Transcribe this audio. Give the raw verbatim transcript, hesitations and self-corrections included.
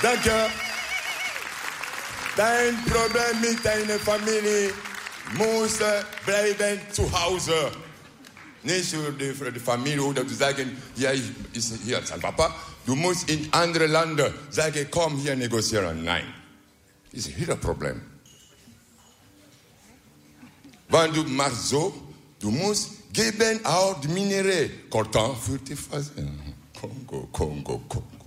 Danke. Dein Problem mit deiner Familie muss bleiben zu Hause. Nicht für die, für die Familie oder zu sagen, ja, ich ist hier sein Papa. Du musst in andere Länder sagen, komm hier negozieren. Nein. Das ist ihr Problem. Wenn du machst so, du musst geben auch die Minerais. Coltan für die Phase. Kongo, Kongo, Kongo.